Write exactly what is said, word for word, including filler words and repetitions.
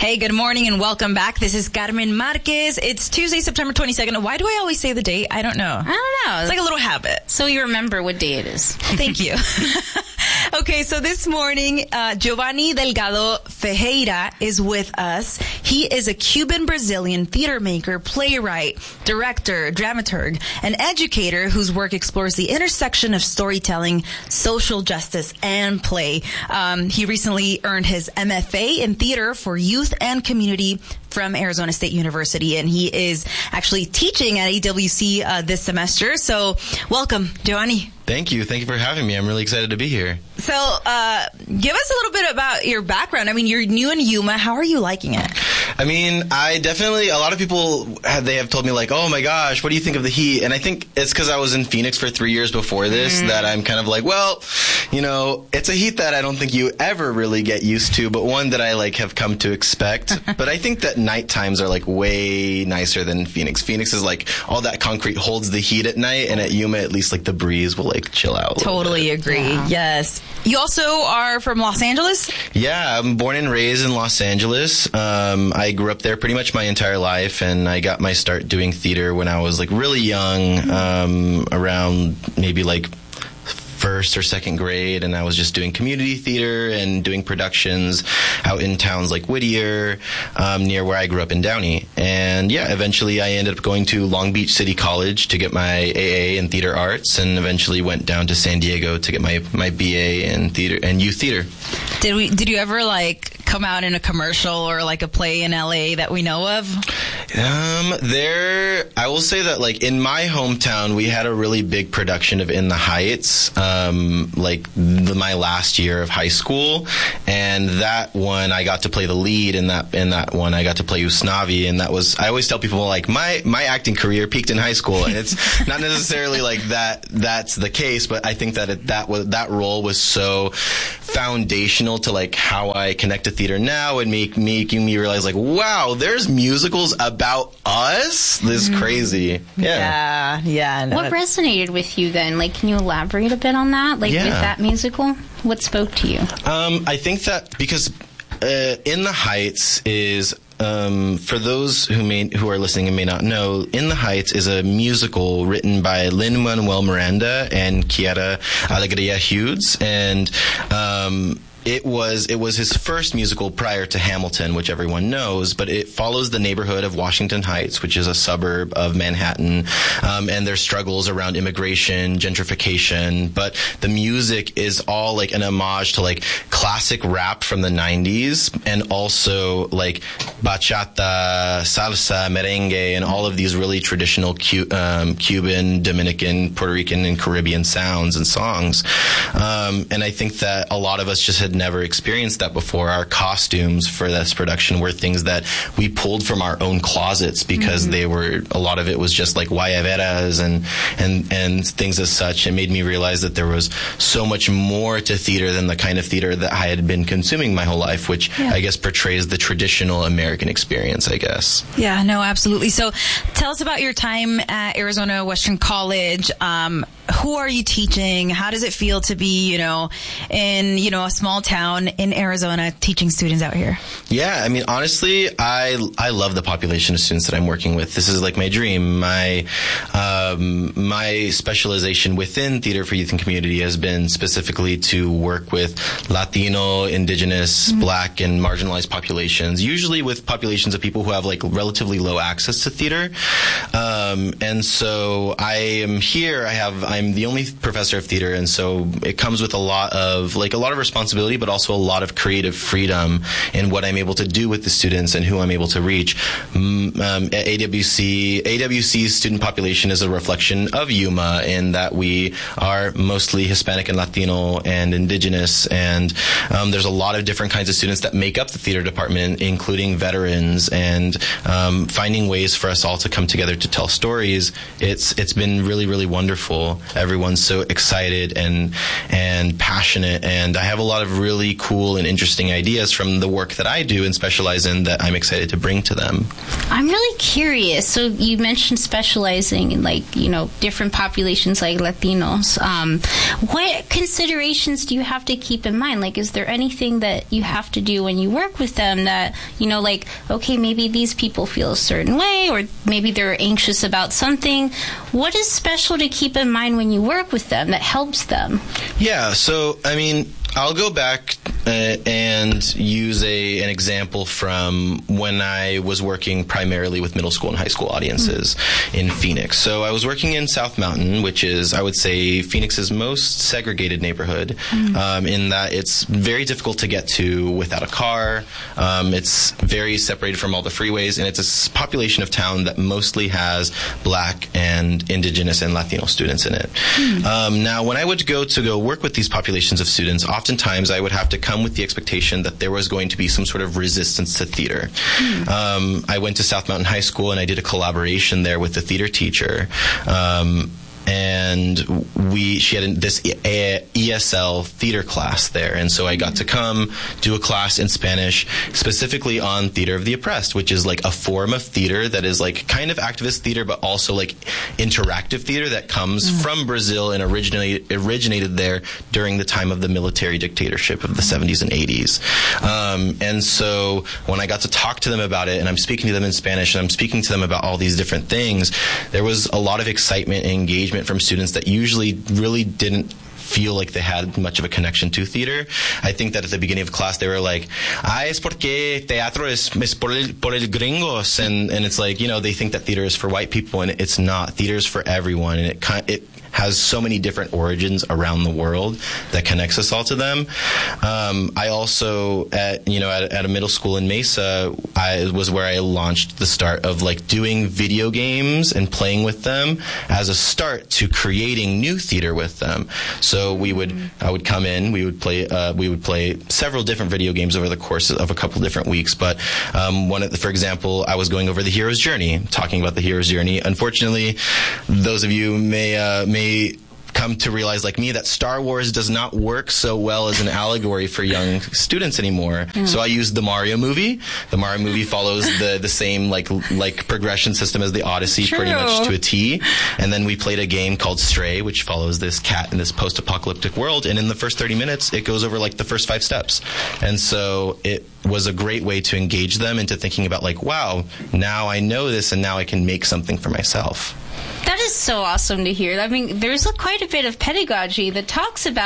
Hey, good morning and welcome back. This is Carmen Marquez. It's Tuesday, September twenty-second. Why do I always say the date? I don't know. I don't know. It's like a little habit. So you remember what day it is. Thank you. Okay, so this morning, uh, Giovanni Delgado Ferreira is with us. He is a Cuban-Brazilian theater maker, playwright, director, dramaturg, and educator whose work explores the intersection of storytelling, social justice, and play. Um, he recently earned his M F A in theater for youth and community from Arizona State University, and he is actually teaching at A W C uh, this semester. So welcome, Giovanni. Thank you. Thank you for having me. I'm really excited to be here. So uh, give us a little bit about your background. I mean, you're new in Yuma. How are you liking it? I mean, I definitely, a lot of people, have, they have told me like, oh my gosh, what do you think of the heat? And I think it's because I was in Phoenix for three years before this mm. that I'm kind of like, well, you know, it's a heat that I don't think you ever really get used to, but one that I like have come to expect. But I think that night times are like way nicer than Phoenix. Phoenix is like all that concrete holds the heat at night, and at Yuma at least like the breeze will like chill out. Totally agree. Yeah. Yes. You also are from Los Angeles? Yeah, I'm born and raised in Los Angeles. Um, I grew up there pretty much my entire life, and I got my start doing theater when I was like really young, um, around maybe like first or second grade, and I was just doing community theater and doing productions out in towns like Whittier, um, near where I grew up in Downey. And yeah, eventually I ended up going to Long Beach City College to get my A A in theater arts, and eventually went down to San Diego to get my, my B A in theater and youth theater. Did we? Did you ever like come out in a commercial or like a play in L A that we know of? Um, there, I will say that like in my hometown, we had a really big production of In the Heights, um, like the, my last year of high school, and that one I got to play the lead in that in that one. I got to play Usnavi, and that was, I always tell people like my my acting career peaked in high school, and it's not necessarily like that that's the case, but I think that it, that was that role was so foundational to like how I connect to theater now, and make making me realize like, wow, there's musicals about us. This is crazy. Yeah, Yeah. yeah. No, what resonated with you then? Like, can you elaborate a bit on that? Like yeah. with that musical, what spoke to you? Um, I think that because uh, In the Heights is. Um, for those who may who are listening and may not know, In the Heights is a musical written by Lin-Manuel Miranda and Chiara Alegria Hughes, and um, It was it was his first musical prior to Hamilton, which everyone knows, but it follows the neighborhood of Washington Heights, which is a suburb of Manhattan, um, and their struggles around immigration, gentrification. But the music is all like an homage to like classic rap from the nineties, and also like bachata, salsa, merengue, and all of these really traditional Cu- um, Cuban, Dominican, Puerto Rican, and Caribbean sounds and songs. Um, and I think that a lot of us just had never experienced that before. Our costumes for this production were things that we pulled from our own closets because mm-hmm. they were, a lot of it was just like guayaberas and, and, and things as such. It made me realize that there was so much more to theater than the kind of theater that I had been consuming my whole life, which yeah. I guess portrays the traditional American experience, I guess. Yeah, no, absolutely. So tell us about your time at Arizona Western College. Um, who are you teaching? How does it feel to be, you know, in, you know, a small town in Arizona teaching students out here? Yeah, I mean, honestly, I I love the population of students that I'm working with. This is like my dream. My um, my specialization within Theater for Youth and Community has been specifically to work with Latino, Indigenous, mm-hmm. Black, and marginalized populations, usually with populations of people who have like relatively low access to theater. Um, and so I am here. I have I'm the only professor of theater, and so it comes with a lot of like a lot of responsibility, but also a lot of creative freedom in what I'm able to do with the students and who I'm able to reach. Um, at A W C, A W C's student population is a reflection of Yuma in that we are mostly Hispanic and Latino and Indigenous, and um, there's a lot of different kinds of students that make up the theater department, including veterans, and um, finding ways for us all to come together to tell stories. It's it's been really, really wonderful. Everyone's so excited and and passionate, and I have a lot of really cool and interesting ideas from the work that I do and specialize in that I'm excited to bring to them. I'm really curious. So you mentioned specializing in like you know, different populations like Latinos. Um, what considerations do you have to keep in mind? Like, is there anything that you have to do when you work with them that, you know, like, okay, maybe these people feel a certain way, or maybe they're anxious about something. What is special to keep in mind when you work with them that helps them? Yeah, so, I mean, I'll go back uh, and use a an example from when I was working primarily with middle school and high school audiences mm-hmm. in Phoenix. So I was working in South Mountain, which is, I would say, Phoenix's most segregated neighborhood, mm-hmm. um, in that it's very difficult to get to without a car. Um, it's very separated from all the freeways, and it's a population of town that mostly has Black and Indigenous and Latino students in it. Mm-hmm. Um, now, when I would go to go work with these populations of students, oftentimes I would have to come with the expectation that there was going to be some sort of resistance to theater. Mm. Um, I went to South Mountain High School and I did a collaboration there with the theater teacher. Um, and we, she had this E S L theater class there, and so I got to come do a class in Spanish specifically on theater of the oppressed, which is like a form of theater that is like kind of activist theater, but also like interactive theater that comes mm. from Brazil and originated originated there during the time of the military dictatorship of the seventies and eighties. Um, and so when I got to talk to them about it, and I'm speaking to them in Spanish, and I'm speaking to them about all these different things, there was a lot of excitement and engagement from students that usually really didn't feel like they had much of a connection to theater. I think that at the beginning of class they were like, ah, es porque teatro es, es por, el, por el gringos, and, and it's like, you know, they think that theater is for white people, and it's not. Theater is for everyone, and it it has so many different origins around the world that connects us all to them. Um, I also, at you know, at, at a middle school in Mesa, I was where I launched the start of like doing video games and playing with them as a start to creating new theater with them. So we would, I would come in, we would play, uh, we would play several different video games over the course of a couple different weeks. But um, one, of the, for example, I was going over the hero's journey, talking about the hero's journey. Unfortunately, those of you may uh, may come to realize, like me, that Star Wars does not work so well as an allegory for young students anymore. Mm. So I used the Mario movie. The Mario movie follows the, the same like like progression system as the Odyssey, True. pretty much to a T. And then we played a game called Stray, which follows this cat in this post-apocalyptic world. And in the first thirty minutes, it goes over like the first five steps. And so it was a great way to engage them into thinking about like, wow, now I know this and now I can make something for myself. That is so awesome to hear. I mean, there's a, quite a bit of pedagogy that talks about